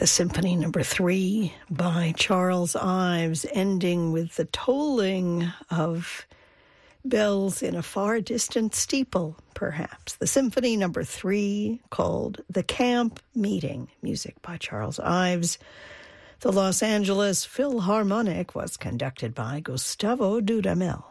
The Symphony Number 3 by Charles Ives, ending with the tolling of bells in a far distant steeple, perhaps. The Symphony Number 3, called The Camp Meeting, music by Charles Ives. The Los Angeles Philharmonic was conducted by Gustavo Dudamel.